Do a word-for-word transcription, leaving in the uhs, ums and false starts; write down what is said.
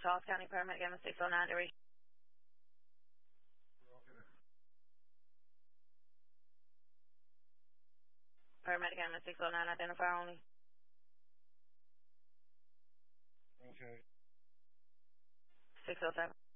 Charles County Paramedic M six oh nine to reach. Paramedic M six oh nine, identify only. Okay. six oh seven.